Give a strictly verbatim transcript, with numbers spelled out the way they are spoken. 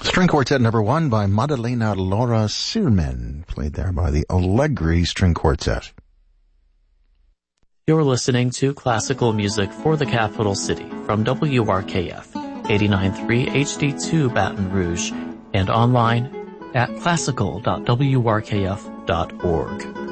String Quartet number one by Maddalena Laura Sirmen, played there by the Allegri String Quartet. You're listening to classical music for the capital city from W R K F, eighty-nine point three H D two Baton Rouge, and online at classical dot w r k f dot org.